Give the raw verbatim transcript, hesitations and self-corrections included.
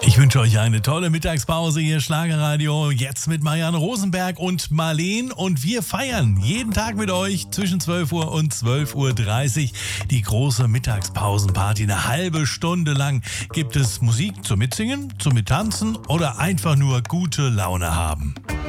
Ich wünsche euch eine tolle Mittagspause hier, Schlagerradio, jetzt mit Marianne Rosenberg und Marleen. Und wir feiern jeden Tag mit euch zwischen zwölf Uhr und zwölf Uhr dreißig die große Mittagspausenparty. Eine halbe Stunde lang gibt es Musik zum Mitsingen, zum Mittanzen oder einfach nur gute Laune haben.